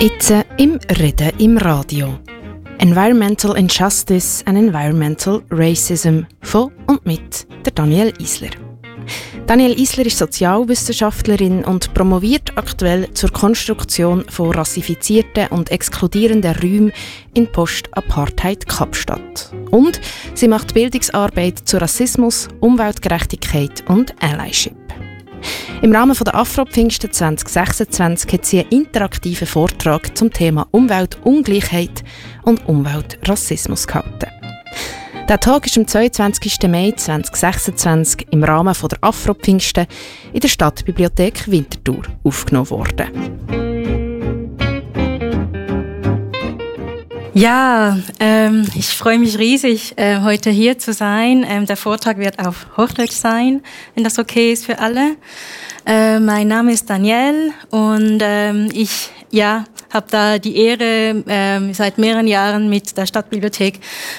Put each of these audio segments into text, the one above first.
Jetzt im Reden im Radio. Environmental Injustice and Environmental Racism von und mit der Danielle Isler. Danielle Isler ist Sozialwissenschaftlerin und promoviert aktuell zur Konstruktion von rassifizierten und exkludierenden Räumen in Post-Apartheid-Kapstadt. Und sie macht Bildungsarbeit zu Rassismus, Umweltgerechtigkeit und Allyship. Im Rahmen der Afro-Pfingsten 2026 hat sie einen interaktiven Vortrag zum Thema Umweltungleichheit und Umweltrassismus gehalten. Der Tag ist am 22. Mai 2026 im Rahmen der Afro-Pfingsten in der Stadtbibliothek Winterthur aufgenommen worden. Ja, ich freue mich riesig, heute hier zu sein. Der Vortrag wird auf Hochdeutsch sein, wenn das okay ist für alle. Mein Name ist Danielle und ich habe da die Ehre, seit mehreren Jahren mit der Stadtbibliothek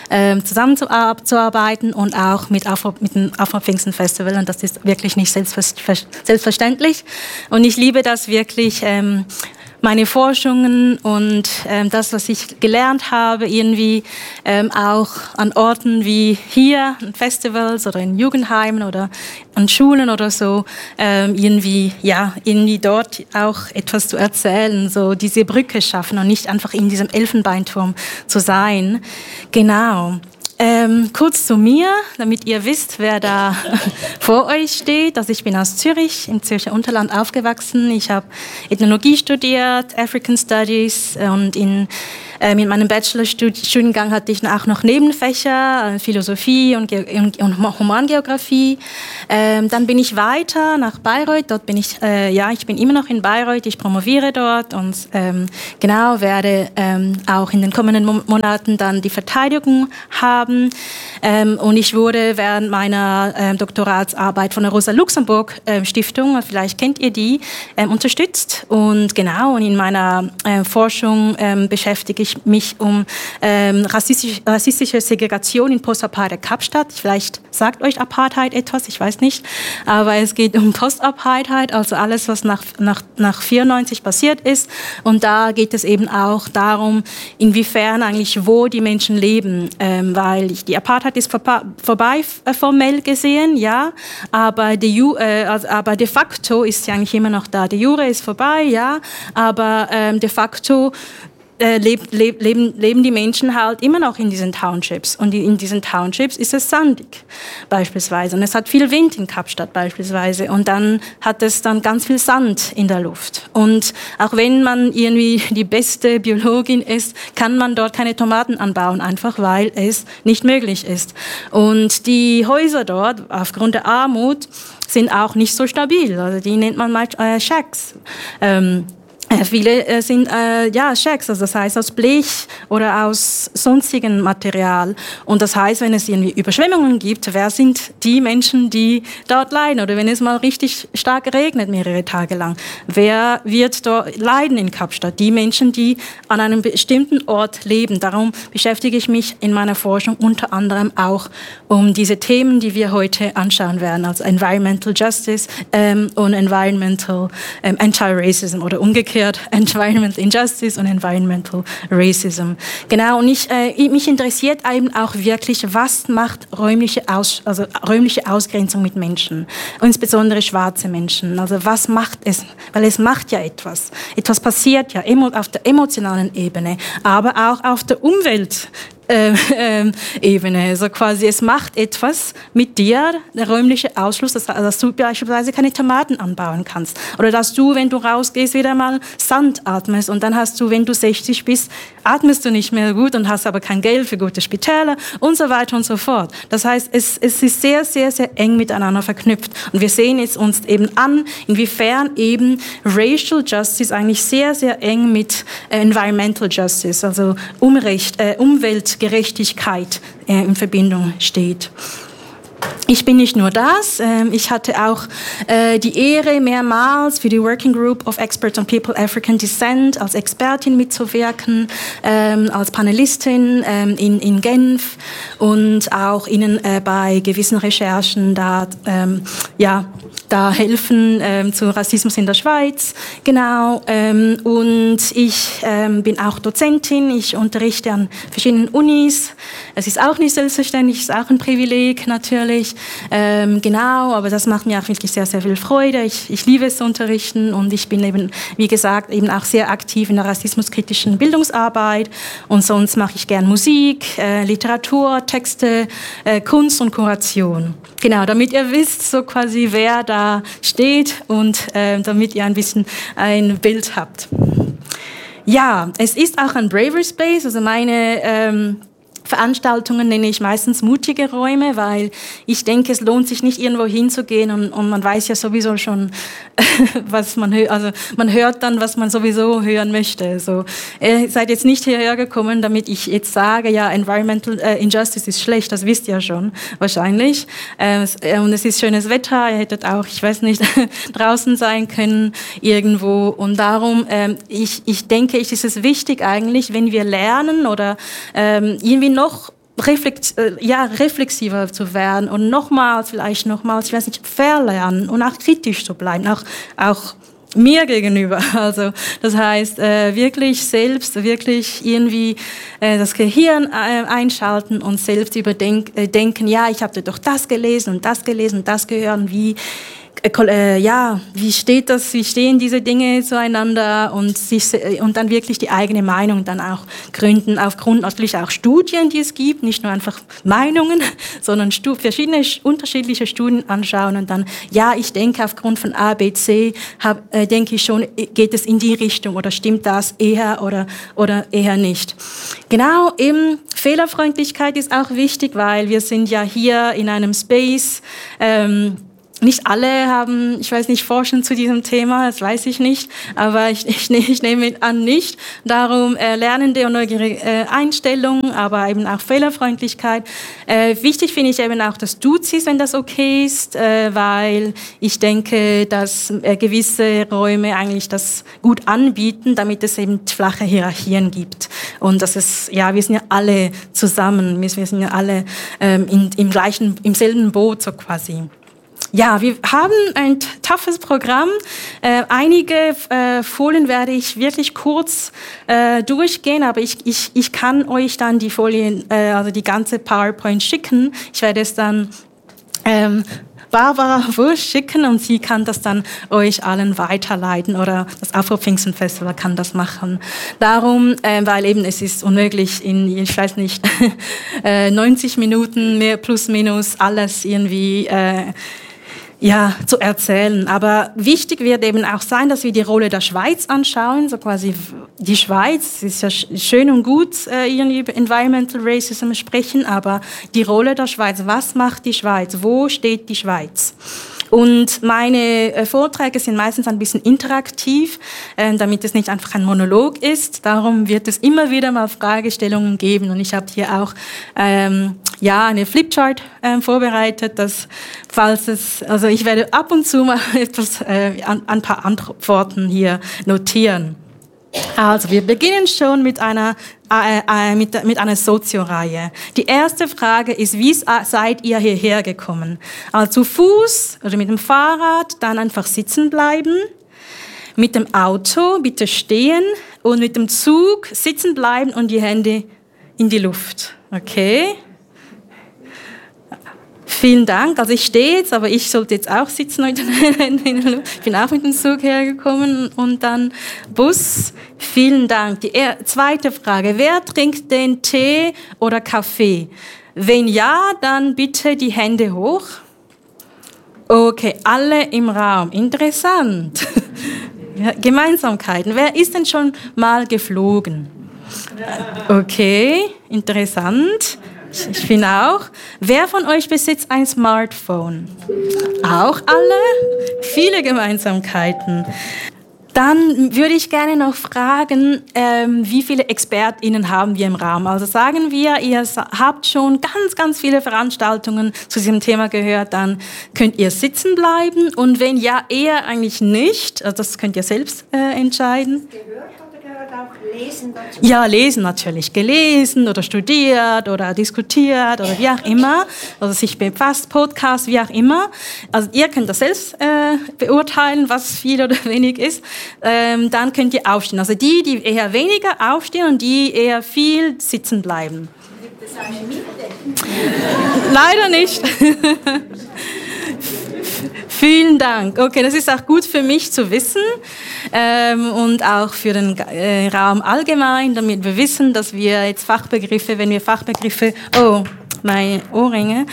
zusammenzuarbeiten und auch mit dem Afro-Pfingsten-Festival. Und das ist wirklich nicht selbstverständlich. Und ich liebe das wirklich, meine Forschungen und das, was ich gelernt habe, irgendwie auch an Orten wie hier, in Festivals oder in Jugendheimen oder an Schulen oder so, irgendwie dort auch etwas zu erzählen, so diese Brücke schaffen und nicht einfach in diesem Elfenbeinturm zu sein. Genau. Kurz zu mir, damit ihr wisst, wer da vor euch steht. Also ich bin aus Zürich, im Zürcher Unterland aufgewachsen. Ich habe Ethnologie studiert, African Studies und mit meinem Bachelorstudiengang hatte ich auch noch Nebenfächer, Philosophie und Humangeografie. Dann bin ich weiter nach Bayreuth. Dort bin ich bin immer noch in Bayreuth. Ich promoviere dort und werde auch in den kommenden Monaten dann die Verteidigung haben. Und ich wurde während meiner Doktoratsarbeit von der Rosa-Luxemburg-Stiftung, vielleicht kennt ihr die, unterstützt. Und in meiner Forschung beschäftige ich mich um rassistische Segregation in Post-Apartheid-Kapstadt. Vielleicht sagt euch Apartheid etwas, ich weiß nicht. Aber es geht um Post-Apartheid, also alles, was nach 1994 passiert ist. Und da geht es eben auch darum, inwiefern eigentlich wo die Menschen leben. Weil die Apartheid ist vorbei formell gesehen, ja. Aber de facto ist sie eigentlich immer noch da. De jure ist vorbei, ja. Aber de facto leben die Menschen halt immer noch in diesen Townships. Und in diesen Townships ist es sandig, beispielsweise. Und es hat viel Wind in Kapstadt, beispielsweise. Und dann hat es dann ganz viel Sand in der Luft. Und auch wenn man irgendwie die beste Biologin ist, kann man dort keine Tomaten anbauen, einfach weil es nicht möglich ist. Und die Häuser dort, aufgrund der Armut, sind auch nicht so stabil. Also die nennt man mal Shacks. Viele sind Shacks, also das heißt aus Blech oder aus sonstigem Material. Und das heißt, wenn es irgendwie Überschwemmungen gibt, wer sind die Menschen, die dort leiden? Oder wenn es mal richtig stark regnet, mehrere Tage lang, wer wird dort leiden in Kapstadt? Die Menschen, die an einem bestimmten Ort leben. Darum beschäftige ich mich in meiner Forschung unter anderem auch um diese Themen, die wir heute anschauen werden, also Environmental Justice und Environmental Anti-Racism oder umgekehrt Environmental Injustice und Environmental Racism. Genau, und mich interessiert eben auch wirklich, was macht räumliche Ausgrenzung mit Menschen, insbesondere schwarze Menschen. Also was macht es? Weil es macht ja etwas. Etwas passiert ja auf der emotionalen Ebene, aber auch auf der Umwelt. Ebene. Also quasi, es macht etwas mit dir, der räumliche Ausschluss, dass du beispielsweise keine Tomaten anbauen kannst. Oder dass du, wenn du rausgehst, wieder mal Sand atmest und dann hast du, wenn du 60 bist, atmest du nicht mehr gut und hast aber kein Geld für gute Spitäler und so weiter und so fort. Das heißt, es ist sehr, sehr, sehr eng miteinander verknüpft. Und wir sehen jetzt uns eben an, inwiefern eben Racial Justice eigentlich sehr, sehr eng mit Environmental Justice, also Umweltgerechtigkeit in Verbindung steht. Ich bin nicht nur das, ich hatte auch die Ehre, mehrmals für die Working Group of Experts on People African Descent als Expertin mitzuwirken, als Panelistin in Genf und auch Ihnen bei gewissen Recherchen da da helfen zu Rassismus in der Schweiz. Genau. Und ich bin auch Dozentin. Ich unterrichte an verschiedenen Unis. Es ist auch nicht selbstverständlich, ist auch ein Privileg natürlich. Genau, aber das macht mir auch wirklich sehr, sehr viel Freude. Ich liebe es zu unterrichten und ich bin eben, wie gesagt, eben auch sehr aktiv in der rassismuskritischen Bildungsarbeit. Und sonst mache ich gern Musik, Literatur, Texte, Kunst und Kuration. Genau, damit ihr wisst, so quasi, wer da steht und damit ihr ein bisschen ein Bild habt. Ja, es ist auch ein Bravery Space, also meine Veranstaltungen nenne ich meistens mutige Räume, weil ich denke, es lohnt sich nicht, irgendwo hinzugehen und man weiß ja sowieso schon, was man hört. Also man hört dann, was man sowieso hören möchte. Also, ihr seid jetzt nicht hierher gekommen, damit ich jetzt sage, ja, Environmental Injustice ist schlecht, das wisst ihr ja schon wahrscheinlich. Und es ist schönes Wetter, ihr hättet auch, ich weiß nicht, draußen sein können irgendwo. Und darum, ich denke, es ist wichtig eigentlich, wenn wir lernen oder irgendwie noch reflexiver zu werden und vielleicht nochmals, ich weiß nicht, verlernen und auch kritisch zu bleiben, auch mir gegenüber. Also das heißt, wirklich selbst, wirklich irgendwie das Gehirn einschalten und selbst denken, ja, ich habe doch das gelesen und das gelesen und das gehört und wie stehen diese Dinge zueinander und dann wirklich die eigene Meinung dann auch gründen, aufgrund natürlich auch Studien, die es gibt, nicht nur einfach Meinungen, sondern verschiedene unterschiedliche Studien anschauen und dann, ja, ich denke aufgrund von A, B, C, denke ich schon, geht es in die Richtung oder stimmt das eher oder eher nicht. Genau, eben Fehlerfreundlichkeit ist auch wichtig, weil wir sind ja hier in einem Space, nicht alle haben, ich weiß nicht, forschen zu diesem Thema, das weiß ich nicht, aber ich nehme an nicht. Darum lernende und neugierige Einstellung, aber eben auch Fehlerfreundlichkeit. Wichtig finde ich eben auch das Duzis, wenn das okay ist, weil ich denke, dass gewisse Räume eigentlich das gut anbieten, damit es eben flache Hierarchien gibt. Und das ist, ja, wir sind ja alle zusammen, wir sind ja alle im selben Boot so quasi. Ja, wir haben ein toughes Programm. Einige Folien werde ich wirklich kurz durchgehen, aber ich kann euch dann die Folien, also die ganze PowerPoint schicken. Ich werde es dann Barbara Wursch schicken und sie kann das dann euch allen weiterleiten oder das Afro-Pfingsten-Festival kann das machen. Darum, weil eben es ist unmöglich ich weiß nicht, 90 Minuten mehr plus minus alles irgendwie zu erzählen. Aber wichtig wird eben auch sein, dass wir die Rolle der Schweiz anschauen, so quasi die Schweiz, es ist ja schön und gut, irgendwie über Environmental Racism sprechen, aber die Rolle der Schweiz, was macht die Schweiz, wo steht die Schweiz? Und meine Vorträge sind meistens ein bisschen interaktiv, damit es nicht einfach ein Monolog ist. Darum wird es immer wieder mal Fragestellungen geben. Und ich habe hier auch eine Flipchart vorbereitet, dass also ich werde ab und zu mal ein paar Antworten hier notieren. Also, wir beginnen schon mit einer Sozio-Reihe. Die erste Frage ist, wie seid ihr hierher gekommen? Also zu Fuß oder mit dem Fahrrad, dann einfach sitzen bleiben. Mit dem Auto bitte stehen und mit dem Zug sitzen bleiben und die Hände in die Luft. Okay? Vielen Dank. Also ich stehe jetzt, aber ich sollte jetzt auch sitzen. Ich bin auch mit dem Zug hergekommen und dann Bus. Vielen Dank. Die zweite Frage. Wer trinkt denn Tee oder Kaffee? Wenn ja, dann bitte die Hände hoch. Okay, alle im Raum. Interessant. Ja, Gemeinsamkeiten. Wer ist denn schon mal geflogen? Okay, interessant. Ich bin auch. Wer von euch besitzt ein Smartphone? Auch alle? Viele Gemeinsamkeiten. Dann würde ich gerne noch fragen, wie viele ExpertInnen haben wir im Raum? Also sagen wir, ihr habt schon ganz, ganz viele Veranstaltungen zu diesem Thema gehört, dann könnt ihr sitzen bleiben und wenn ja, eher eigentlich nicht. Also das könnt ihr selbst entscheiden. gehört auch Lesen dazu? Ja, lesen natürlich. Gelesen oder studiert oder diskutiert oder wie auch immer. Also sich befasst, Podcast, wie auch immer. Also ihr könnt das selbst beurteilen, was viel oder wenig ist. Dann könnt ihr aufstehen. Also die eher weniger aufstehen und die eher viel sitzen bleiben. Gibt es eine Mitte? Leider nicht. Vielen Dank. Okay, das ist auch gut für mich zu wissen und auch für den Raum allgemein, damit wir wissen, dass wir jetzt Fachbegriffe, oh, meine Ohrringe,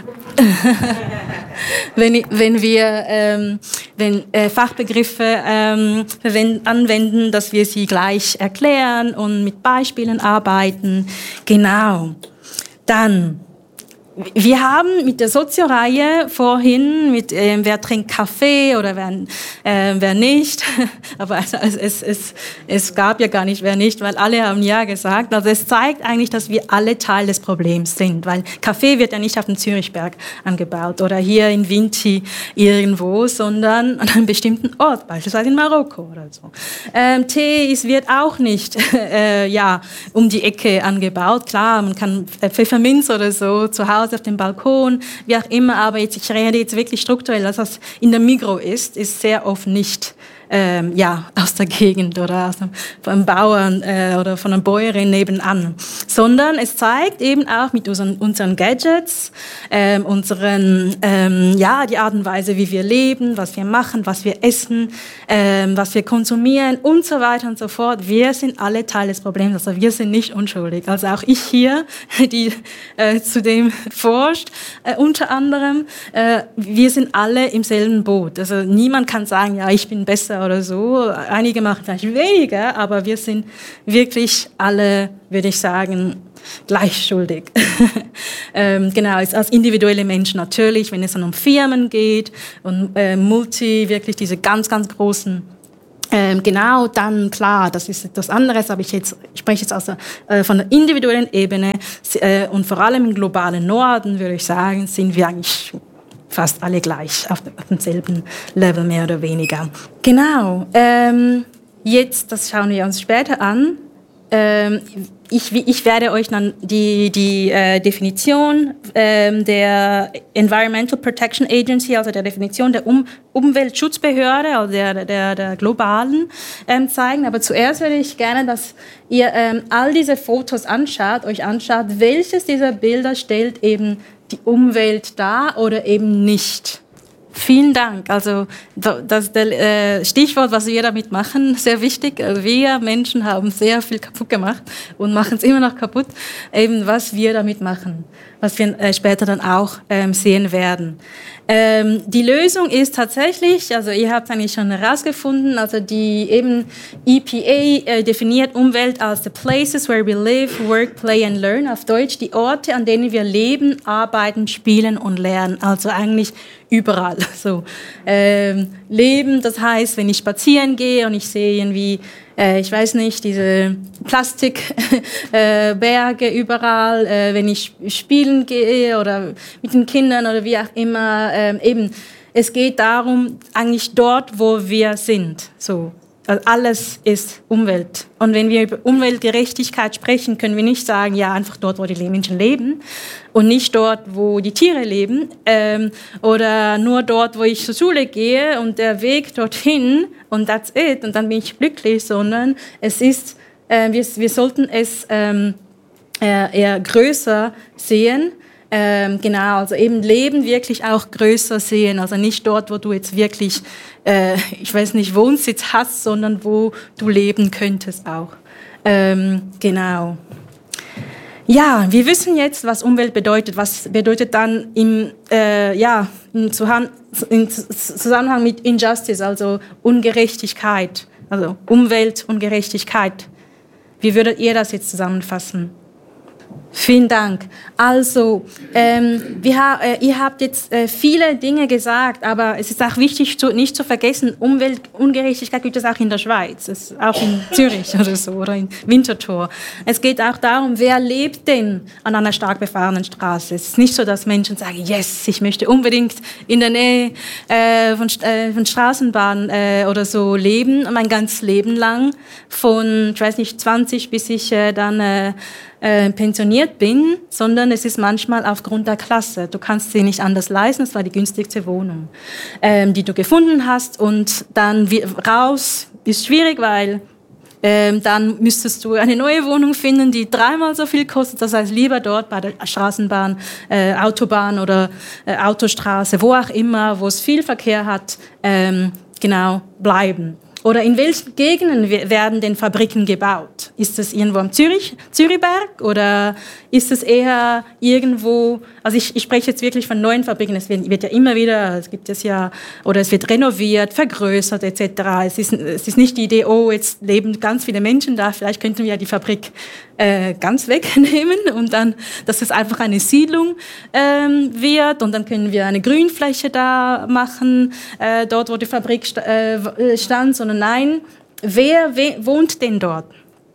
wenn wir Fachbegriffe anwenden, dass wir sie gleich erklären und mit Beispielen arbeiten. Genau. Dann, wir haben mit der Sozio-Reihe vorhin, mit wer trinkt Kaffee oder wer nicht, aber es gab ja gar nicht wer nicht, weil alle haben ja gesagt. Also es zeigt eigentlich, dass wir alle Teil des Problems sind, weil Kaffee wird ja nicht auf dem Zürichberg angebaut oder hier in Vinti irgendwo, sondern an einem bestimmten Ort, beispielsweise in Marokko oder so. Tee wird auch nicht um die Ecke angebaut. Klar, man kann Pfefferminz oder so zu Hause auf dem Balkon, wie auch immer, aber ich rede jetzt wirklich strukturell, dass das in der Migros ist sehr oft nicht aus der Gegend oder von einem Bauern oder von einer Bäuerin nebenan, sondern es zeigt eben auch mit unseren Gadgets, die Art und Weise, wie wir leben, was wir machen, was wir essen, was wir konsumieren und so weiter und so fort. Wir sind alle Teil des Problems, also wir sind nicht unschuldig. Also auch ich hier, die zu dem forscht, unter anderem, wir sind alle im selben Boot. Also niemand kann sagen, ja, ich bin besser oder so. Einige machen vielleicht weniger, aber wir sind wirklich alle, würde ich sagen, gleich schuldig. Genau, als individuelle Menschen natürlich, wenn es dann um Firmen geht und wirklich diese ganz, ganz großen genau, dann klar, das ist etwas anderes, aber ich spreche jetzt von der individuellen Ebene und vor allem im globalen Norden, würde ich sagen, sind wir eigentlich fast alle gleich auf demselben Level, mehr oder weniger. Genau, jetzt, das schauen wir uns später an. Ich werde euch dann die Definition der Environmental Protection Agency, also der Definition der Umweltschutzbehörde, also der globalen, zeigen. Aber zuerst würde ich gerne, dass ihr all diese Fotos euch anschaut, welches dieser Bilder stellt eben die Umwelt dar oder eben nicht. Vielen Dank. Also das Stichwort, was wir damit machen, sehr wichtig. Wir Menschen haben sehr viel kaputt gemacht und machen es immer noch kaputt. Eben was wir damit machen, was wir später dann auch sehen werden. Die Lösung ist tatsächlich, also ihr habt es eigentlich schon herausgefunden, also die eben EPA definiert Umwelt als the places where we live, work, play and learn, auf Deutsch die Orte, an denen wir leben, arbeiten, spielen und lernen, also eigentlich überall. So, leben, das heißt, wenn ich spazieren gehe und ich sehe irgendwie, ich weiß nicht, diese Plastikberge überall, wenn ich spielen gehe oder mit den Kindern oder wie auch immer, eben, es geht darum, eigentlich dort, wo wir sind, so. Also alles ist Umwelt. Und wenn wir über Umweltgerechtigkeit sprechen, können wir nicht sagen, ja, einfach dort, wo die Menschen leben und nicht dort, wo die Tiere leben oder nur dort, wo ich zur Schule gehe und der Weg dorthin und that's it und dann bin ich glücklich, sondern es ist, wir sollten es eher größer sehen. Genau, also eben Leben wirklich auch größer sehen, also nicht dort, wo du jetzt wirklich, ich weiß nicht, Wohnsitz hast, sondern wo du leben könntest auch. Genau. Ja, wir wissen jetzt, was Umwelt bedeutet. Was bedeutet dann im Zusammenhang mit Injustice, also Ungerechtigkeit, also Umweltungerechtigkeit. Wie würdet ihr das jetzt zusammenfassen? Vielen Dank. Also, ihr habt jetzt viele Dinge gesagt, aber es ist auch wichtig, nicht zu vergessen, Umweltungerechtigkeit gibt es auch in der Schweiz, auch in Zürich oder so, oder in Winterthur. Es geht auch darum, wer lebt denn an einer stark befahrenen Straße. Es ist nicht so, dass Menschen sagen, yes, ich möchte unbedingt in der Nähe von Straßenbahn oder so leben, mein ganzes Leben lang, von, ich weiß nicht, 20 bis ich dann pensioniert bin, sondern es ist manchmal aufgrund der Klasse. Du kannst sie nicht anders leisten, es war die günstigste Wohnung, die du gefunden hast, und dann raus ist schwierig, weil dann müsstest du eine neue Wohnung finden, die 3-mal so viel kostet. Das heißt, lieber dort bei der Straßenbahn, Autobahn oder Autostraße, wo auch immer, wo es viel Verkehr hat, genau bleiben. Oder in welchen Gegenden werden denn Fabriken gebaut? Ist es irgendwo am Zürichberg oder ist es eher irgendwo, also ich spreche jetzt wirklich von neuen Fabriken, es wird ja immer wieder, es gibt es ja, oder es wird renoviert, vergrößert etc. Es ist nicht die Idee, oh, jetzt leben ganz viele Menschen da, vielleicht könnten wir ja die Fabrik ganz wegnehmen und dann, dass es einfach eine Siedlung wird, und dann können wir eine Grünfläche da machen, dort wo die Fabrik stand, sondern nein, wer wohnt denn dort?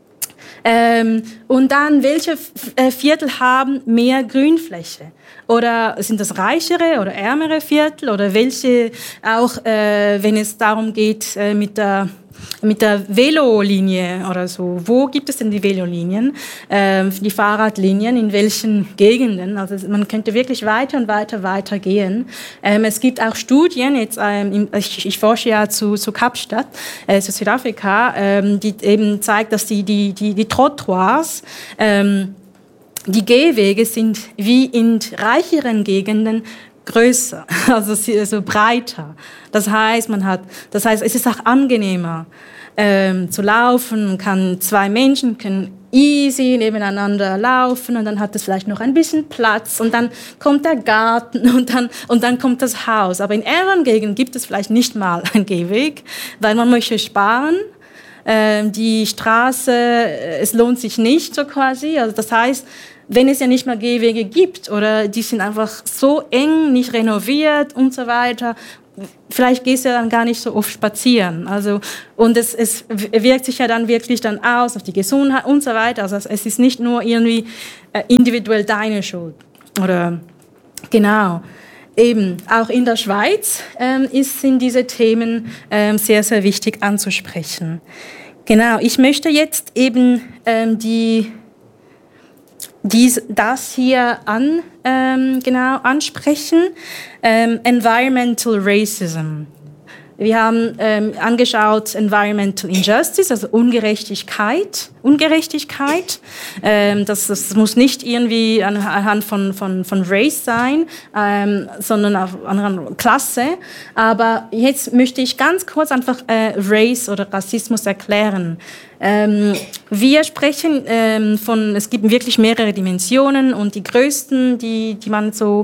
Und dann, welche Viertel haben mehr Grünfläche? Oder sind das reichere oder ärmere Viertel? Oder welche auch, wenn es darum geht, mit der Velolinie oder so. Wo gibt es denn die Velolinien, die Fahrradlinien, in welchen Gegenden? Also man könnte wirklich weiter und weiter gehen. Es gibt auch Studien, jetzt, ich forsche ja zu Kapstadt, zu Südafrika, die eben zeigt, dass die Trottoirs, die Gehwege sind wie in reicheren Gegenden größer, also breiter. Das heißt, es ist auch angenehmer zu laufen. Zwei Menschen können easy nebeneinander laufen, und dann hat es vielleicht noch ein bisschen Platz, und dann kommt der Garten und dann kommt das Haus. Aber in ärmeren Gegenden gibt es vielleicht nicht mal einen Gehweg, weil man möchte sparen. Die Straße, es lohnt sich nicht so quasi. Also das heißt, wenn es ja nicht mal Gehwege gibt oder die sind einfach so eng, nicht renoviert und so weiter, vielleicht gehst du ja dann gar nicht so oft spazieren. Also, und es wirkt sich ja dann wirklich dann aus auf die Gesundheit und so weiter. Also es ist nicht nur irgendwie individuell deine Schuld. Oder genau. Eben, auch in der Schweiz sind diese Themen sehr, sehr wichtig anzusprechen. Genau, ich möchte jetzt eben das hier ansprechen, Environmental Racism. Wir haben angeschaut Environmental Injustice, also Ungerechtigkeit. Das muss nicht irgendwie anhand von Race sein, sondern anhand Klasse. Aber jetzt möchte ich ganz kurz einfach Race oder Rassismus erklären. Wir sprechen es gibt wirklich mehrere Dimensionen, und die größten, die man so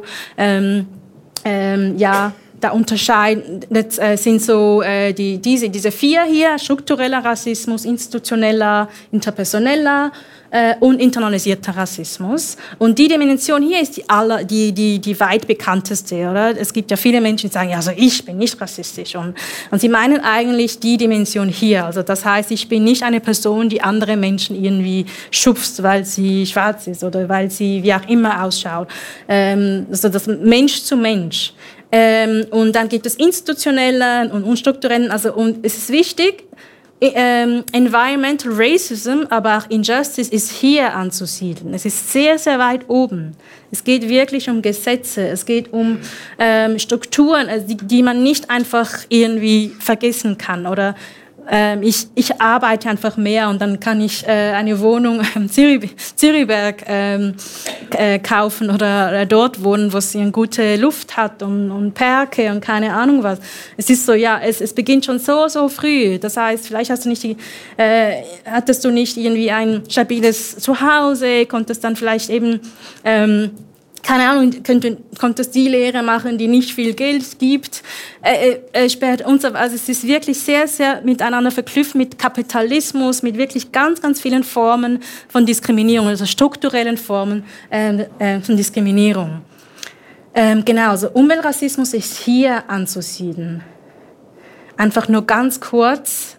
da unterscheiden, sind so diese 4 hier: struktureller Rassismus, institutioneller, interpersoneller und internalisierter Rassismus. Und die Dimension hier ist die weit bekannteste, oder? Es gibt ja viele Menschen, die sagen, ja, also ich bin nicht rassistisch. Und sie meinen eigentlich die Dimension hier. Also das heißt, ich bin nicht eine Person, die andere Menschen irgendwie schubst, weil sie schwarz ist oder weil sie wie auch immer ausschaut. Also das Mensch zu Mensch. Und dann gibt es institutionelle und unstrukturellen, und es ist wichtig, Environmental Racism, aber auch Injustice ist hier anzusiedeln. Es ist sehr, sehr weit oben. Es geht wirklich um Gesetze, es geht um Strukturen, die man nicht einfach irgendwie vergessen kann, oder ich arbeite einfach mehr, und dann kann ich eine Wohnung im Zürichberg kaufen oder dort wohnen, wo es eine gute Luft hat und Parke und keine Ahnung was. Es ist so, ja, es beginnt schon so früh. Das heißt, vielleicht hattest du nicht irgendwie ein stabiles Zuhause, konntest dann vielleicht eben keine Ahnung, konntest die Lehre machen, die nicht viel Geld gibt, sperrt uns. Also es ist wirklich sehr, sehr miteinander verknüpft mit Kapitalismus, mit wirklich ganz, ganz vielen Formen von Diskriminierung, also strukturellen Formen von Diskriminierung. Genau, also Umweltrassismus ist hier anzusiedeln. Einfach nur ganz kurz,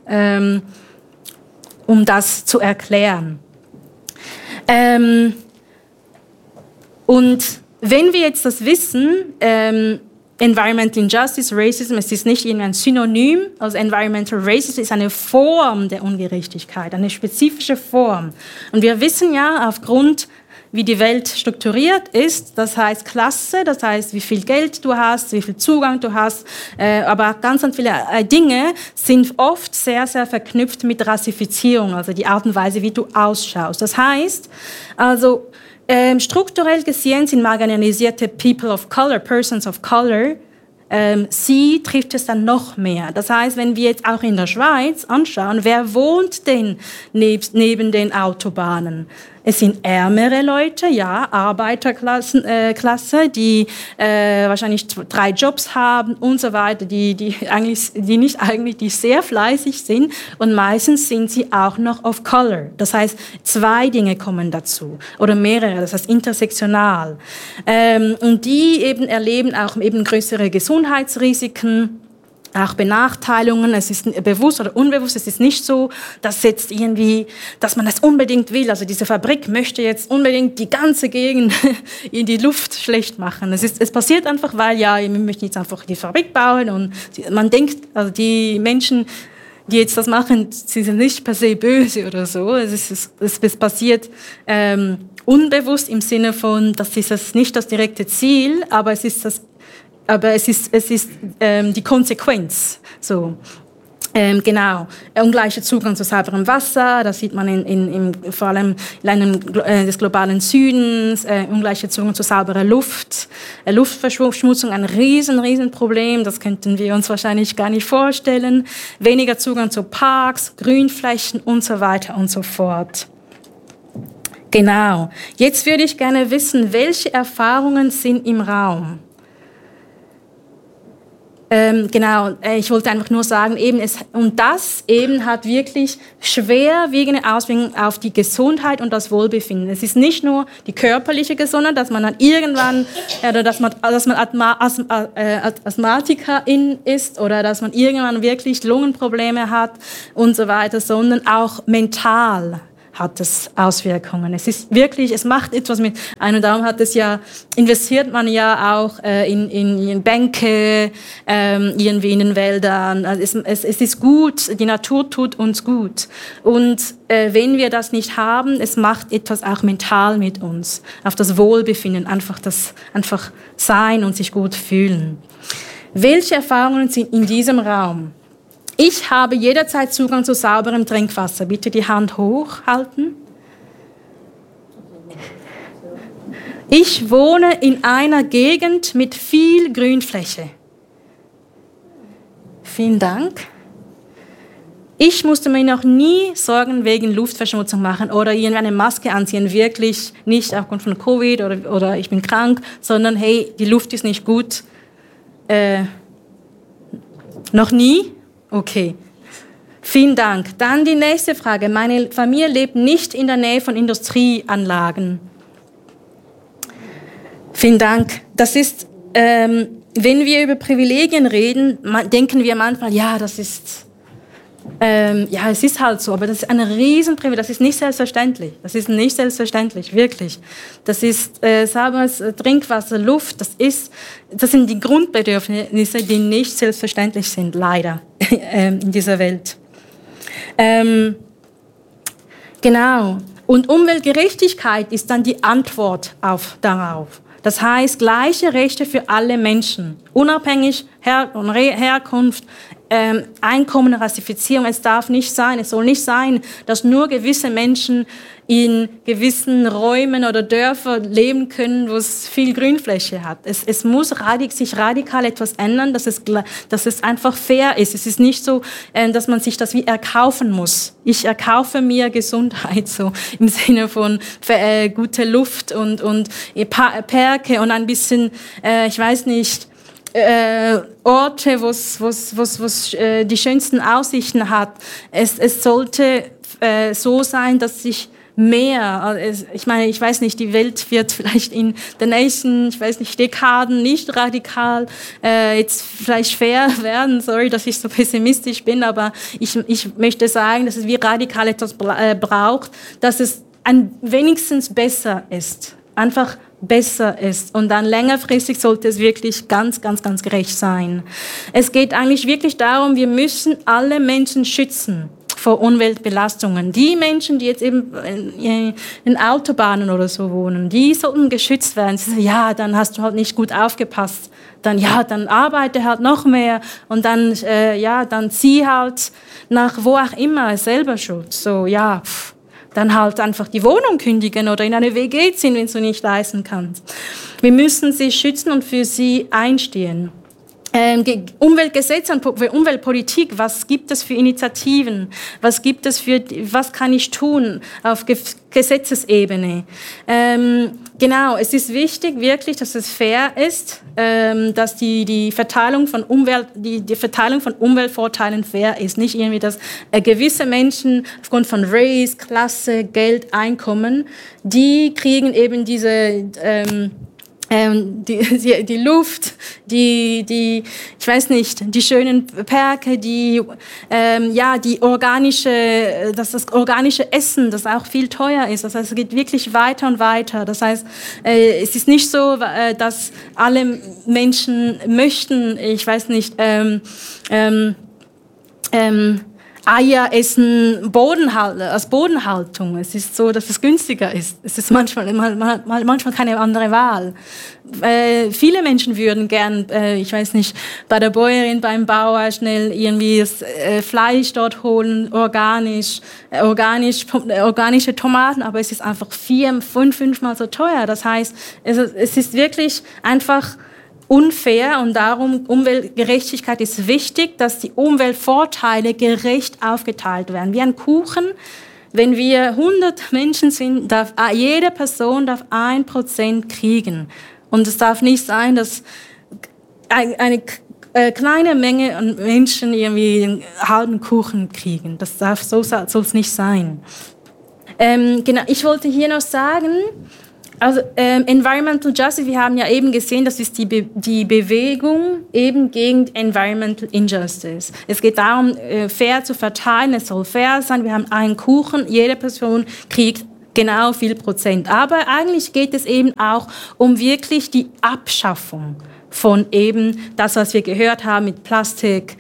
um das zu erklären. Und wenn wir jetzt das wissen, Environmental Injustice, Racism, es ist nicht irgendein Synonym, also Environmental Racism ist eine Form der Ungerechtigkeit, eine spezifische Form. Und wir wissen ja aufgrund, wie die Welt strukturiert ist, das heißt Klasse, das heißt, wie viel Geld du hast, wie viel Zugang du hast, aber ganz, ganz viele Dinge sind oft sehr, sehr verknüpft mit Rassifizierung, also die Art und Weise, wie du ausschaust. Das heißt, also strukturell gesehen sind marginalisierte People of Color, Persons of Color, sie trifft es dann noch mehr. Das heißt, wenn wir jetzt auch in der Schweiz anschauen, wer wohnt denn neben den Autobahnen? Es sind ärmere Leute, ja, Arbeiterklasse, die wahrscheinlich 3 Jobs haben und so weiter, die sehr fleißig sind und meistens sind sie auch noch of Color. Das heißt, 2 Dinge kommen dazu oder mehrere, das heißt intersektional. Und die eben erleben auch eben größere Gesundheitsrisiken, auch Benachteiligungen, es ist bewusst oder unbewusst, es ist nicht so, dass jetzt irgendwie, dass man das unbedingt will. Also diese Fabrik möchte jetzt unbedingt die ganze Gegend in die Luft schlecht machen. Es passiert einfach, weil ja, wir möchten jetzt einfach die Fabrik bauen und man denkt, also die Menschen, die jetzt das machen, sie sind nicht per se böse oder so. Es passiert unbewusst im Sinne von, das ist das nicht das direkte Ziel, aber es ist die Konsequenz. So. Genau. Ungleicher Zugang zu sauberem Wasser, das sieht man vor allem in Ländern des globalen Südens, ungleicher Zugang zu sauberer Luft, Luftverschmutzung, ein riesen Problem, das könnten wir uns wahrscheinlich gar nicht vorstellen, weniger Zugang zu Parks, Grünflächen und so weiter und so fort. Genau. Jetzt würde ich gerne wissen, welche Erfahrungen sind im Raum? Genau, ich wollte einfach nur sagen, das hat wirklich schwerwiegende Auswirkungen auf die Gesundheit und das Wohlbefinden. Es ist nicht nur die körperliche Gesundheit, dass man dann irgendwann, oder dass man Asthmatikerin ist oder dass man irgendwann wirklich Lungenprobleme hat und so weiter, sondern auch mental hat es Auswirkungen. Es ist wirklich, es macht etwas mit einem, darum investiert man ja auch in Bänke, irgendwie in den Wäldern. Also es ist gut, die Natur tut uns gut. Und wenn wir das nicht haben, es macht etwas auch mental mit uns, auf das Wohlbefinden, einfach sein und sich gut fühlen. Welche Erfahrungen sind in diesem Raum? Ich habe jederzeit Zugang zu sauberem Trinkwasser. Bitte die Hand hochhalten. Ich wohne in einer Gegend mit viel Grünfläche. Vielen Dank. Ich musste mir noch nie Sorgen wegen Luftverschmutzung machen oder irgendeine Maske anziehen. Wirklich nicht aufgrund von Covid oder ich bin krank, sondern hey, die Luft ist nicht gut. Noch nie? Okay, vielen Dank. Dann die nächste Frage. Meine Familie lebt nicht in der Nähe von Industrieanlagen. Vielen Dank. Das ist, wenn wir über Privilegien reden, denken wir manchmal, ja, das ist, es ist halt so, aber das ist eine Riesenprivileg, das ist nicht selbstverständlich. Das ist nicht selbstverständlich, wirklich. Das ist sauberes Trinkwasser, Luft, das sind die Grundbedürfnisse, die nicht selbstverständlich sind, leider, in dieser Welt. Genau. Und Umweltgerechtigkeit ist dann die Antwort darauf. Das heißt, gleiche Rechte für alle Menschen, unabhängig Herkunft, Einkommen, Rassifizierung. Es soll nicht sein, dass nur gewisse Menschen in gewissen Räumen oder Dörfern leben können, wo es viel Grünfläche hat. Es muss sich radikal etwas ändern, dass es einfach fair ist. Es ist nicht so, dass man sich das wie erkaufen muss. Ich erkaufe mir Gesundheit, so im Sinne von gute Luft und Parke und ein bisschen, ich weiß nicht, Orte, wo es die schönsten Aussichten hat. Es sollte so sein, dass sich mehr, ich meine, ich weiß nicht, die Welt wird vielleicht in den nächsten, Dekaden nicht radikal jetzt vielleicht fair werden. Sorry, dass ich so pessimistisch bin, aber ich möchte sagen, dass es wie radikal etwas braucht, dass es wenigstens besser ist. Einfach besser ist. Und dann längerfristig sollte es wirklich ganz, ganz, ganz gerecht sein. Es geht eigentlich wirklich darum, wir müssen alle Menschen schützen vor Umweltbelastungen. Die Menschen, die jetzt eben in Autobahnen oder so wohnen, die sollten geschützt werden. Sie sagen, ja, dann hast du halt nicht gut aufgepasst. Dann arbeite halt noch mehr und dann zieh halt nach wo auch immer, selber schuld. So, ja, dann halt einfach die Wohnung kündigen oder in eine WG ziehen, wenn du nicht leisten kannst. Wir müssen sie schützen und für sie einstehen. Umweltgesetze und Umweltpolitik, was gibt es für Initiativen? Was kann ich tun auf Gesetzesebene? Genau, es ist wichtig wirklich, dass es fair ist, dass die Verteilung von Umweltvorteilen fair ist. Nicht irgendwie, dass gewisse Menschen aufgrund von Race, Klasse, Geld, Einkommen, die kriegen eben diese die Luft, die ich weiß nicht, die schönen Parke, das organische Essen, das auch viel teuer ist. Das heißt, es geht wirklich weiter und weiter. Das heißt, es ist nicht so, dass alle Menschen möchten, ich weiß nicht, Eier essen als Bodenhaltung. Es ist so, dass es günstiger ist. Es ist manchmal keine andere Wahl. Viele Menschen würden gern, ich weiß nicht, bei der Bäuerin, beim Bauer schnell irgendwie das Fleisch dort holen, organische Tomaten, aber es ist einfach 4-5 so teuer. Das heißt, es ist wirklich einfach unfair und darum Umweltgerechtigkeit ist wichtig, dass die Umweltvorteile gerecht aufgeteilt werden. Wie ein Kuchen, wenn wir 100 Menschen sind, jede Person darf 1% kriegen. Und es darf nicht sein, dass eine kleine Menge an Menschen irgendwie einen halben Kuchen kriegen. So soll es nicht sein. Genau, ich wollte hier noch sagen, also Environmental Justice, wir haben ja eben gesehen, das ist die Bewegung eben gegen Environmental Injustice. Es geht darum, fair zu verteilen, es soll fair sein, wir haben einen Kuchen, jede Person kriegt genau viel Prozent. Aber eigentlich geht es eben auch um wirklich die Abschaffung von eben das, was wir gehört haben mit Plastik.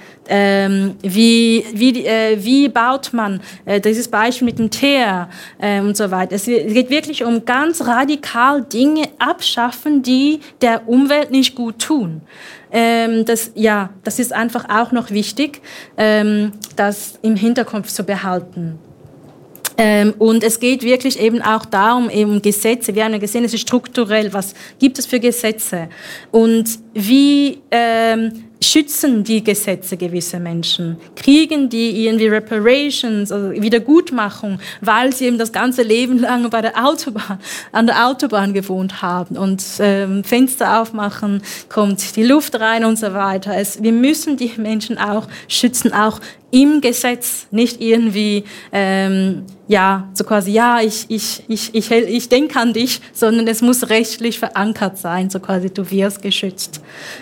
Wie baut man dieses Beispiel mit dem Teer und so weiter. Es geht wirklich um ganz radikal Dinge abschaffen, die der Umwelt nicht gut tun. Das ist einfach auch noch wichtig, das im Hinterkopf zu behalten. Und es geht wirklich eben auch darum, eben Gesetze. Wir haben ja gesehen, es ist strukturell. Was gibt es für Gesetze? Und wie schützen die Gesetze gewisse Menschen? Kriegen die irgendwie Reparations, also Wiedergutmachung, weil sie eben das ganze Leben lang an der Autobahn gewohnt haben und Fenster aufmachen, kommt die Luft rein und so weiter. Wir müssen die Menschen auch schützen, auch im Gesetz, nicht irgendwie so quasi, ich denke an dich, sondern es muss rechtlich verankert sein, so quasi, du wirst geschützt.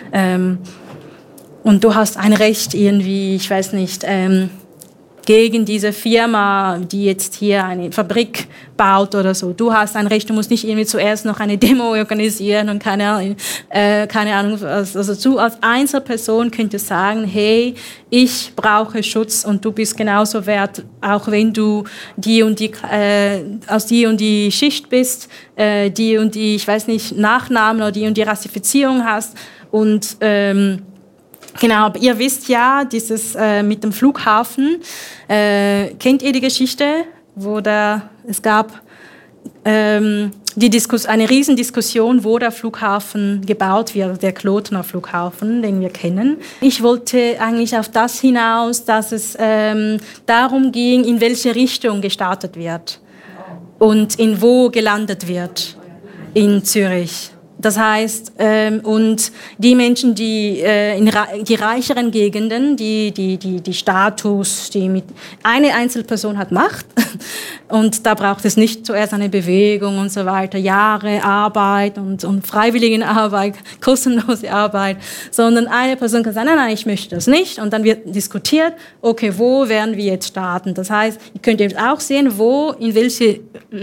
Und du hast ein Recht irgendwie, ich weiß nicht, gegen diese Firma, die jetzt hier eine Fabrik baut oder so. Du hast ein Recht, du musst nicht irgendwie zuerst noch eine Demo organisieren und keine Ahnung. Also du als Einzelperson könntest sagen, hey, ich brauche Schutz und du bist genauso wert, auch wenn du aus die und die Schicht bist, die und die, ich weiß nicht, Nachnamen oder die und die Rassifizierung hast und Genau, aber ihr wisst ja, dieses mit dem Flughafen, kennt ihr die Geschichte, wo es gab eine Riesendiskussion, wo der Flughafen gebaut wird, der Klotener Flughafen, den wir kennen. Ich wollte eigentlich auf das hinaus, dass es darum ging, in welche Richtung gestartet wird und in wo gelandet wird in Zürich. Das heißt, und die Menschen, die in die reicheren Gegenden, die Status, eine Einzelperson hat Macht und da braucht es nicht zuerst eine Bewegung und so weiter, Jahre Arbeit und Freiwilligenarbeit, kostenlose Arbeit, sondern eine Person kann sagen, nein, ich möchte das nicht und dann wird diskutiert, okay, wo werden wir jetzt starten? Das heißt, ihr könnt eben auch sehen, in welche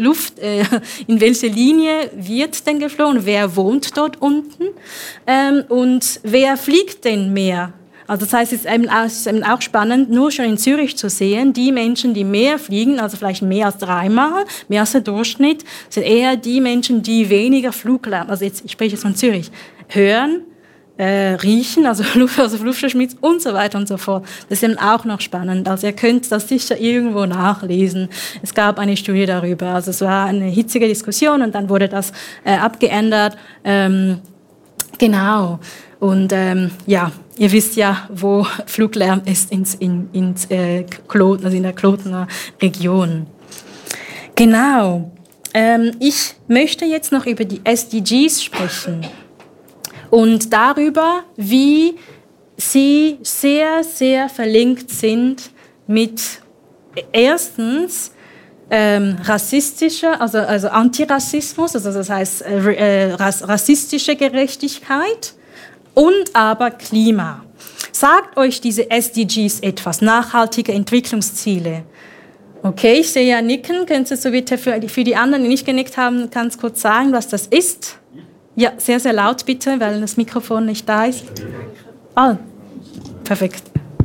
Linie wird denn geflogen, wer wohnt dort unten und wer fliegt denn mehr? Also das heißt, es ist eben auch spannend, nur schon in Zürich zu sehen, die Menschen, die mehr fliegen, also vielleicht mehr als 3-mal, mehr als der Durchschnitt, sind eher die Menschen, die weniger Fluglärm, also ich spreche jetzt von Zürich, hören, riechen, also Luftverschmutz und so weiter und so fort. Das ist eben auch noch spannend. Also ihr könnt das sicher irgendwo nachlesen. Es gab eine Studie darüber. Also es war eine hitzige Diskussion und dann wurde das abgeändert. Genau. Und ja, ihr wisst ja, wo Fluglärm ist in der Klotener Region. Genau. Ich möchte jetzt noch über die SDGs sprechen. Und darüber, wie sie sehr, sehr verlinkt sind mit erstens rassistischer, also Antirassismus, also das heißt rassistische Gerechtigkeit und aber Klima. Sagt euch diese SDGs etwas, nachhaltige Entwicklungsziele? Okay, ich sehe ja Nicken. Könntest du so bitte für die anderen, die nicht genickt haben, ganz kurz sagen, was das ist? Ja, sehr, sehr laut bitte, weil das Mikrofon nicht da ist. Ah, perfekt.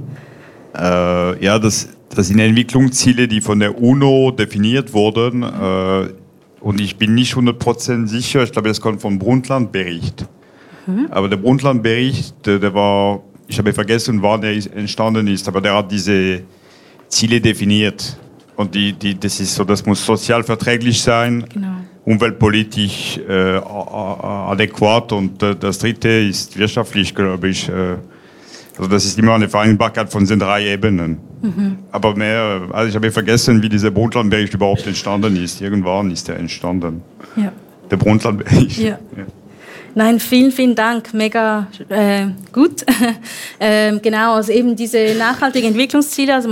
Ja, das sind Entwicklungsziele, die von der UNO definiert wurden. Und ich bin nicht 100% sicher, ich glaube, das kommt vom Brundtland-Bericht. Aber der Brundtland-Bericht, ich habe vergessen, wann der entstanden ist, aber der hat diese Ziele definiert. Und das ist so, das muss sozial verträglich sein. Genau. Umweltpolitisch adäquat und das dritte ist wirtschaftlich, glaube ich. Also das ist immer eine Vereinbarkeit von den 3 Ebenen. Aber also ich habe vergessen, wie dieser Brundtland-Bericht überhaupt entstanden ist. Irgendwann ist er entstanden. Ja. Der Brundtland-Bericht. Ja. Ja. Nein, vielen, vielen Dank, mega gut. Genau, also eben diese nachhaltigen Entwicklungsziele, also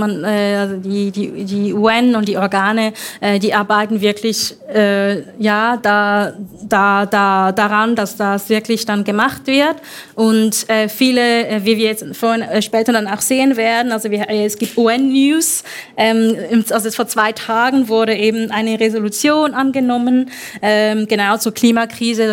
die UN und die Organe, die arbeiten wirklich daran, dass das wirklich dann gemacht wird. Und viele, wie wir jetzt später dann auch sehen werden, also es gibt UN-News, also vor 2 Tagen wurde eben eine Resolution angenommen, genau zur Klimakrise.